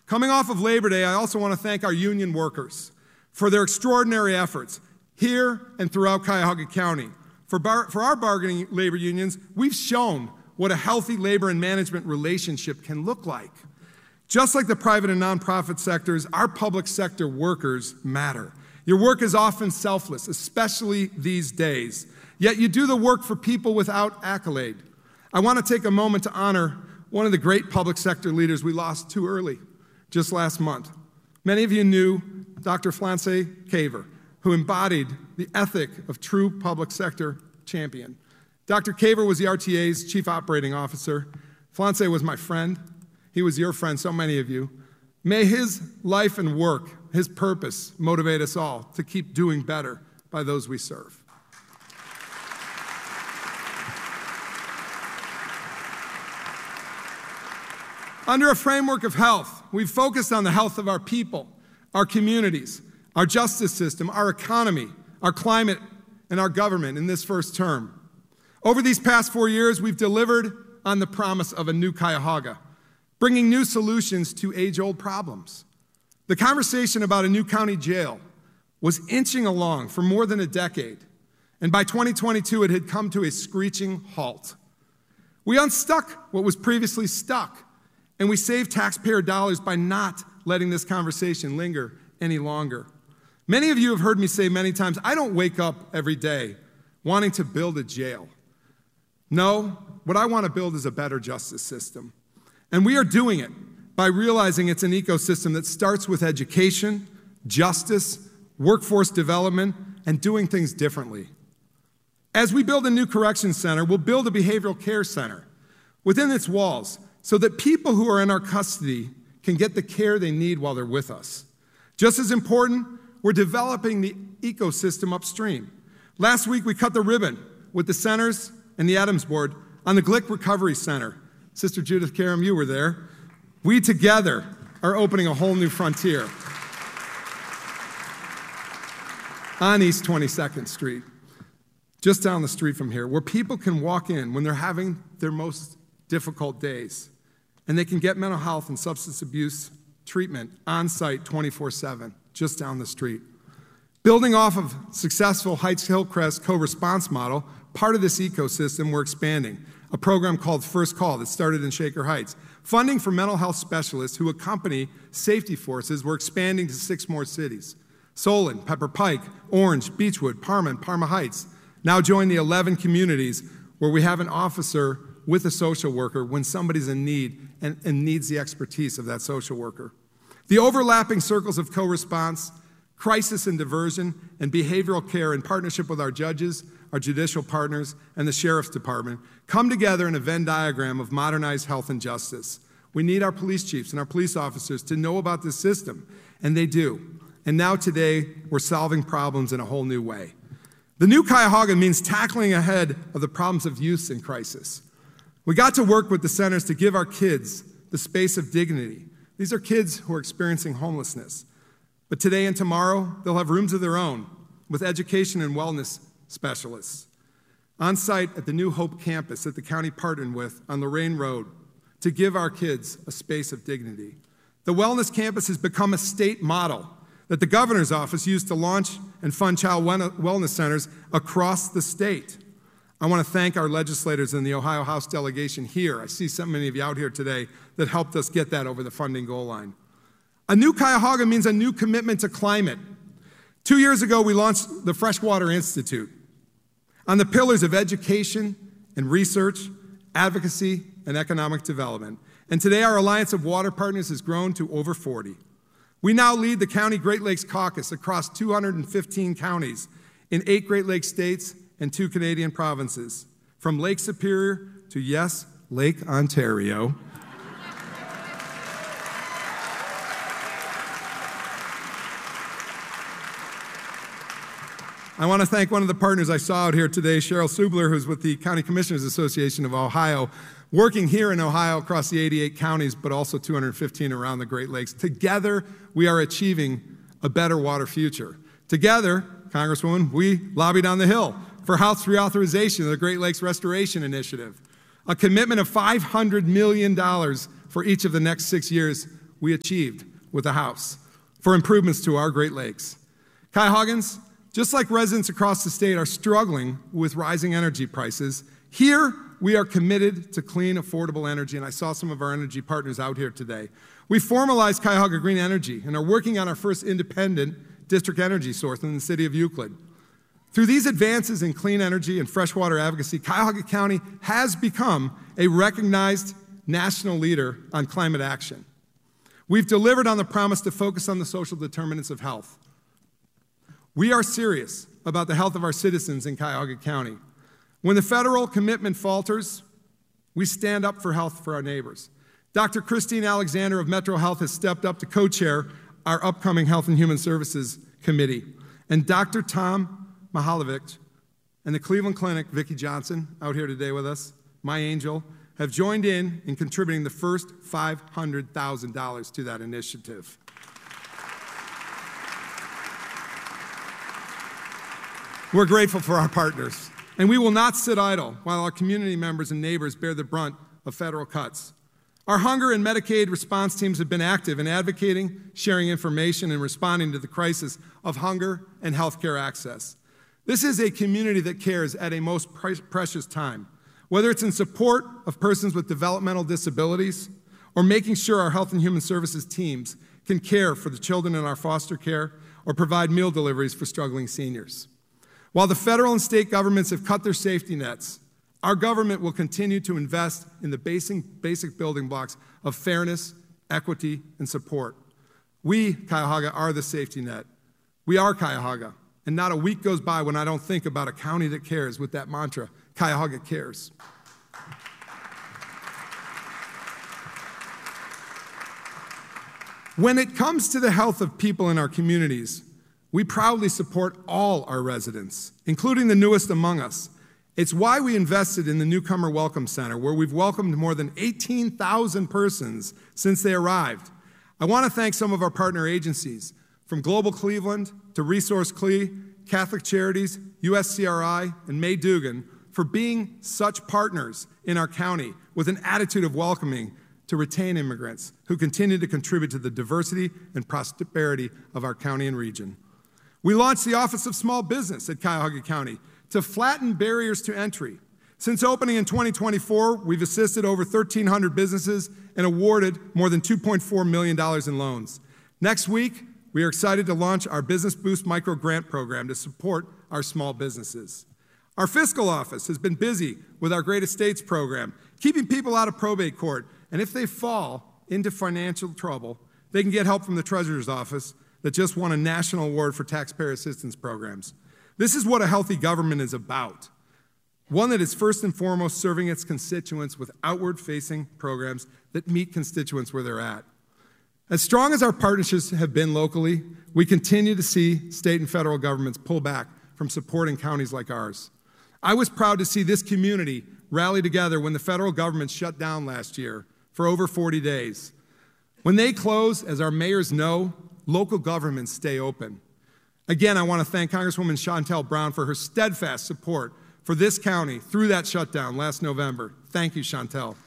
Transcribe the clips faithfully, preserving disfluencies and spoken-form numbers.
Coming off of Labor Day, I also want to thank our union workers for their extraordinary efforts here and throughout Cuyahoga County. For, bar- for our bargaining labor unions, we've shown what a healthy labor and management relationship can look like. Just like the private and nonprofit sectors, our public sector workers matter. Your work is often selfless, especially these days. Yet you do the work for people without accolade. I want to take a moment to honor one of the great public sector leaders we lost too early, just last month. Many of you knew Doctor Flance Caver, who embodied the ethic of true public sector champion. Doctor Caver was the R T A's chief operating officer. Flance was my friend. He was your friend, so many of you. May his life and work, his purpose, motivate us all to keep doing better by those we serve. Under a framework of health, we've focused on the health of our people, our communities, our justice system, our economy, our climate, and our government in this first term. Over these past four years, we've delivered on the promise of a new Cuyahoga, bringing new solutions to age-old problems. The conversation about a new county jail was inching along for more than a decade, and by twenty twenty-two, it had come to a screeching halt. We unstuck what was previously stuck, and we saved taxpayer dollars by not letting this conversation linger any longer. Many of you have heard me say many times, I don't wake up every day wanting to build a jail. No, what I want to build is a better justice system. And we are doing it by realizing it's an ecosystem that starts with education, justice, workforce development, and doing things differently. As we build a new corrections center, we'll build a behavioral care center within its walls so that people who are in our custody can get the care they need while they're with us. Just as important, we're developing the ecosystem upstream. Last week, we cut the ribbon with the centers and the Adams Board on the Glick Recovery Center. Sister Judith Karam, you were there. We together are opening a whole new frontier on East twenty-second Street, just down the street from here, where people can walk in when they're having their most difficult days, and they can get mental health and substance abuse treatment on site twenty-four seven, just down the street. Building off of successful Heights Hillcrest co-response model, part of this ecosystem we're expanding, a program called First Call that started in Shaker Heights. Funding for mental health specialists who accompany safety forces, we're expanding to six more cities. Solon, Pepper Pike, Orange, Beechwood, Parma, and Parma Heights now join the eleven communities where we have an officer with a social worker when somebody's in need and, and needs the expertise of that social worker. The overlapping circles of co-response, crisis and diversion, and behavioral care in partnership with our judges, our judicial partners, and the Sheriff's Department come together in a Venn diagram of modernized health and justice. We need our police chiefs and our police officers to know about this system, and they do. And now today, we're solving problems in a whole new way. The new Cuyahoga means tackling ahead of the problems of youth in crisis. We got to work with the centers to give our kids the space of dignity. These are kids who are experiencing homelessness. But today and tomorrow, they'll have rooms of their own with education and wellness specialists. On site at the New Hope campus that the county partnered with on Lorraine Road to give our kids a space of dignity. The wellness campus has become a state model that the governor's office used to launch and fund child wellness centers across the state. I want to thank our legislators in the Ohio House delegation here. I see so many of you out here today that helped us get that over the funding goal line. A new Cuyahoga means a new commitment to climate. Two years ago, we launched the Freshwater Institute on the pillars of education and research, advocacy, and economic development. And today, our Alliance of Water Partners has grown to over forty. We now lead the County Great Lakes Caucus across two hundred fifteen counties in eight Great Lakes states and two Canadian provinces, from Lake Superior to, yes, Lake Ontario. I want to thank one of the partners I saw out here today, Cheryl Subler, who's with the County Commissioners Association of Ohio, working here in Ohio across the eighty-eight counties, but also two hundred fifteen around the Great Lakes. Together, we are achieving a better water future. Together, Congresswoman, we lobbied on the Hill for House reauthorization of the Great Lakes Restoration Initiative, a commitment of five hundred million dollars for each of the next six years we achieved with the House for improvements to our Great Lakes. Cuyahogans, just like residents across the state are struggling with rising energy prices, here we are committed to clean, affordable energy, and I saw some of our energy partners out here today. We formalized Cuyahoga Green Energy and are working on our first independent district energy source in the city of Euclid. Through these advances in clean energy and freshwater advocacy, Cuyahoga County has become a recognized national leader on climate action. We've delivered on the promise to focus on the social determinants of health. We are serious about the health of our citizens in Cuyahoga County. When the federal commitment falters, we stand up for health for our neighbors. Doctor Christine Alexander of Metro Health has stepped up to co-chair our upcoming Health and Human Services Committee. And Doctor Tom Mihaljevic and the Cleveland Clinic, Vicki Johnson, out here today with us, my angel, have joined in in contributing the first five hundred thousand dollars to that initiative. We're grateful for our partners, and we will not sit idle while our community members and neighbors bear the brunt of federal cuts. Our hunger and Medicaid response teams have been active in advocating, sharing information, and responding to the crisis of hunger and health care access. This is a community that cares at a most pre- precious time, whether it's in support of persons with developmental disabilities or making sure our Health and Human Services teams can care for the children in our foster care or provide meal deliveries for struggling seniors. While the federal and state governments have cut their safety nets, our government will continue to invest in the basic, basic building blocks of fairness, equity, and support. We, Cuyahoga, are the safety net. We are Cuyahoga, and not a week goes by when I don't think about a county that cares with that mantra, Cuyahoga cares. When it comes to the health of people in our communities, we proudly support all our residents, including the newest among us. It's why we invested in the Newcomer Welcome Center, where we've welcomed more than eighteen thousand persons since they arrived. I want to thank some of our partner agencies, from Global Cleveland to Resource Cle, Catholic Charities, U S C R I, and May Dugan, for being such partners in our county with an attitude of welcoming to retain immigrants who continue to contribute to the diversity and prosperity of our county and region. We launched the Office of Small Business at Cuyahoga County to flatten barriers to entry. Since opening in twenty twenty-four, we've assisted over thirteen hundred businesses and awarded more than two point four million dollars in loans. Next week, we are excited to launch our Business Boost Micro Grant Program to support our small businesses. Our fiscal office has been busy with our Great Estates program, keeping people out of probate court, and if they fall into financial trouble, they can get help from the Treasurer's Office that just won a national award for taxpayer assistance programs. This is what a healthy government is about, one that is first and foremost serving its constituents with outward-facing programs that meet constituents where they're at. As strong as our partnerships have been locally, we continue to see state and federal governments pull back from supporting counties like ours. I was proud to see this community rally together when the federal government shut down last year for over forty days. When they close, as our mayors know, local governments stay open. Again, I want to thank Congresswoman Shontel Brown for her steadfast support for this county through that shutdown last November. Thank you, Shontel.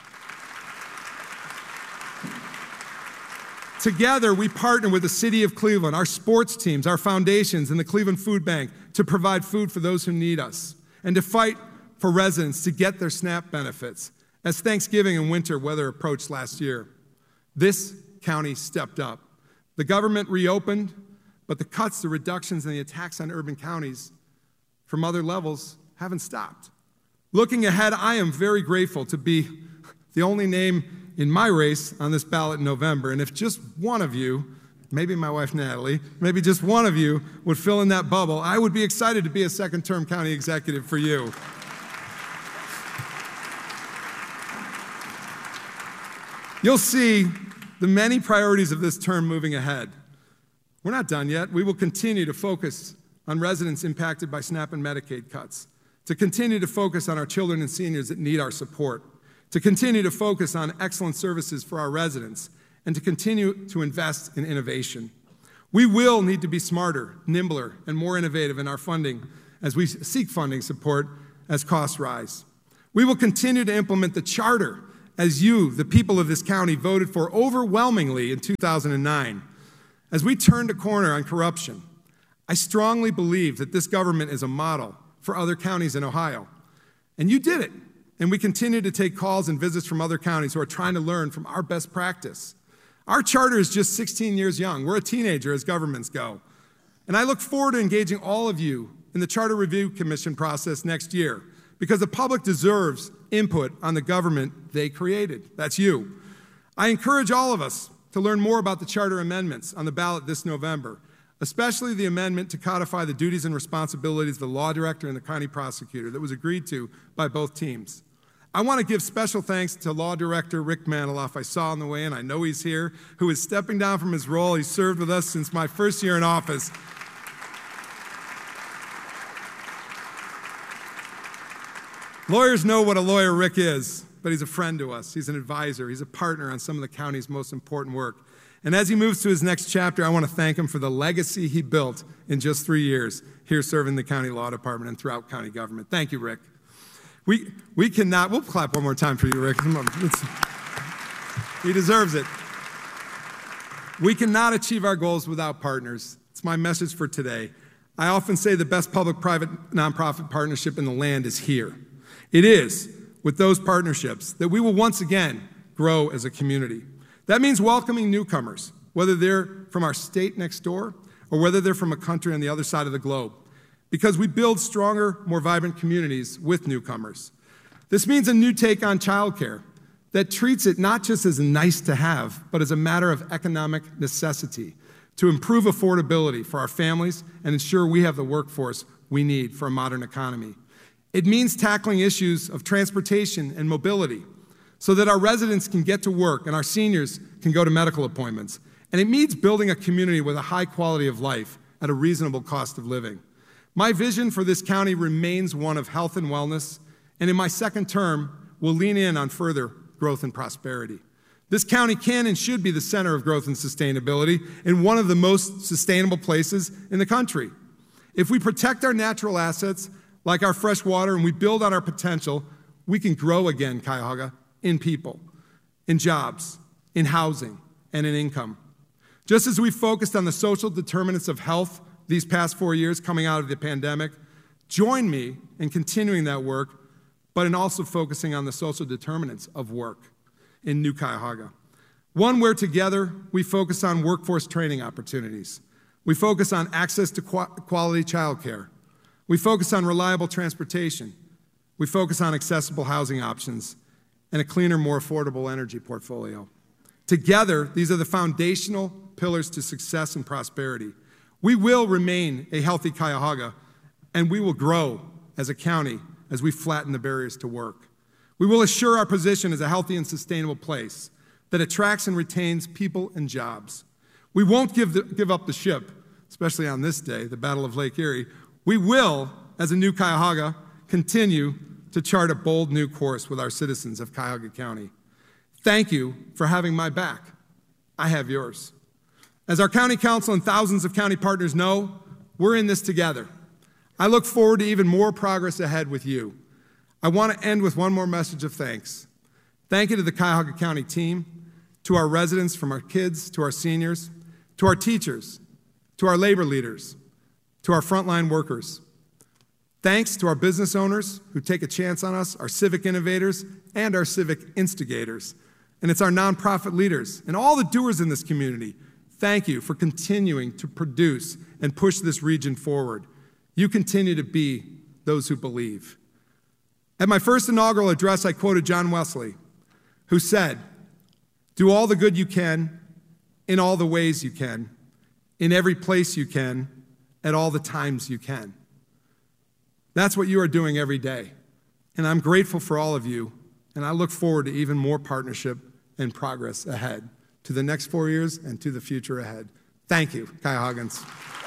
Together, we partner with the City of Cleveland, our sports teams, our foundations, and the Cleveland Food Bank to provide food for those who need us and to fight for residents to get their SNAP benefits as Thanksgiving and winter weather approached last year. This county stepped up. The government reopened, but the cuts, the reductions, and the attacks on urban counties from other levels haven't stopped. Looking ahead, I am very grateful to be the only name in my race on this ballot in November, and if just one of you, maybe my wife Natalie, maybe just one of you would fill in that bubble, I would be excited to be a second-term county executive for you. You'll see the many priorities of this term moving ahead. We're not done yet. We will continue to focus on residents impacted by SNAP and Medicaid cuts, to continue to focus on our children and seniors that need our support, to continue to focus on excellent services for our residents, and to continue to invest in innovation. We will need to be smarter, nimbler, and more innovative in our funding as we seek funding support as costs rise. We will continue to implement the charter as you, the people of this county, voted for overwhelmingly in two thousand nine. As we turned a corner on corruption, I strongly believe that this government is a model for other counties in Ohio. And you did it. And we continue to take calls and visits from other counties who are trying to learn from our best practice. Our charter is just sixteen years young. We're a teenager as governments go. And I look forward to engaging all of you in the Charter Review Commission process next year, because the public deserves input on the government they created. That's you. I encourage all of us to learn more about the charter amendments on the ballot this November, especially the amendment to codify the duties and responsibilities of the law director and the county prosecutor that was agreed to by both teams. I want to give special thanks to Law Director Rick Maniloff, I saw on the way in, I know he's here, who is stepping down from his role. He's served with us since my first year in office. Lawyers know what a lawyer Rick is, but he's a friend to us. He's an advisor. He's a partner on some of the county's most important work. And as he moves to his next chapter, I want to thank him for the legacy he built in just three years here serving the county law department and throughout county government. Thank you, Rick. We, we cannot, we'll clap one more time for you, Rick. It's, he deserves it. We cannot achieve our goals without partners. It's my message for today. I often say the best public-private nonprofit partnership in the land is here. It is with those partnerships that we will once again grow as a community. That means welcoming newcomers, whether they're from our state next door or whether they're from a country on the other side of the globe, because we build stronger, more vibrant communities with newcomers. This means a new take on childcare that treats it not just as a nice to have, but as a matter of economic necessity to improve affordability for our families and ensure we have the workforce we need for a modern economy. It means tackling issues of transportation and mobility so that our residents can get to work and our seniors can go to medical appointments. And it means building a community with a high quality of life at a reasonable cost of living. My vision for this county remains one of health and wellness, and in my second term, we'll lean in on further growth and prosperity. This county can and should be the center of growth and sustainability in one of the most sustainable places in the country. If we protect our natural assets, like our fresh water, and we build on our potential, we can grow again, Cuyahoga, in people, in jobs, in housing, and in income. Just as we focused on the social determinants of health these past four years coming out of the pandemic, join me in continuing that work, but in also focusing on the social determinants of work in New Cuyahoga. One where together we focus on workforce training opportunities. We focus on access to quality childcare. We focus on reliable transportation. We focus on accessible housing options and a cleaner, more affordable energy portfolio. Together, these are the foundational pillars to success and prosperity. We will remain a healthy Cuyahoga, and we will grow as a county as we flatten the barriers to work. We will assure our position as a healthy and sustainable place that attracts and retains people and jobs. We won't give, the, give up the ship, especially on this day, the Battle of Lake Erie. We will, as a new Cuyahoga, continue to chart a bold new course with our citizens of Cuyahoga County. Thank you for having my back. I have yours. As our county council and thousands of county partners know, we're in this together. I look forward to even more progress ahead with you. I want to end with one more message of thanks. Thank you to the Cuyahoga County team, to our residents, from our kids to our seniors, to our teachers, to our labor leaders, to our frontline workers. Thanks to our business owners who take a chance on us, our civic innovators, and our civic instigators. And it's our nonprofit leaders and all the doers in this community. Thank you for continuing to produce and push this region forward. You continue to be those who believe. At my first inaugural address, I quoted John Wesley, who said, "Do all the good you can, in all the ways you can, in every place you can, at all the times you can." That's what you are doing every day. And I'm grateful for all of you, and I look forward to even more partnership and progress ahead, to the next four years and to the future ahead. Thank you, Cuyahoggans.